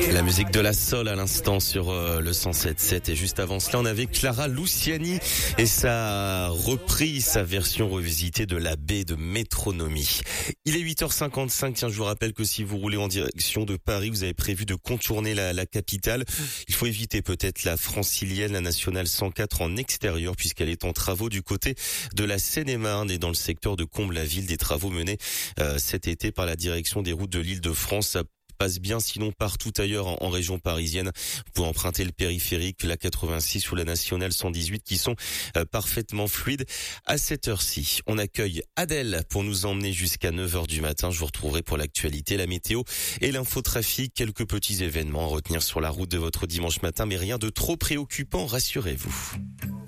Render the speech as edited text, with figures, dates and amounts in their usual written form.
La musique de la Soul à l'instant sur le 107.7 et juste avant cela on avait Clara Luciani et sa reprise, sa version revisitée de la baie de Métronomie. Il est 8h55, tiens je vous rappelle que si vous roulez en direction de Paris, vous avez prévu de contourner la capitale. Il faut éviter peut-être la francilienne, la nationale 104 en extérieur puisqu'elle est en travaux du côté de la Seine-et-Marne et dans le secteur de Comble-la-Ville, des travaux menés cet été par la direction des routes de l'Île-de-France. Ça passe bien, sinon partout ailleurs en région parisienne, vous pouvez emprunter le périphérique, la 86 ou la nationale 118 qui sont parfaitement fluides. À cette heure-ci, on accueille Adèle pour nous emmener jusqu'à 9h du matin. Je vous retrouverai pour l'actualité, la météo et l'infotrafic. Quelques petits événements à retenir sur la route de votre dimanche matin, mais rien de trop préoccupant, rassurez-vous.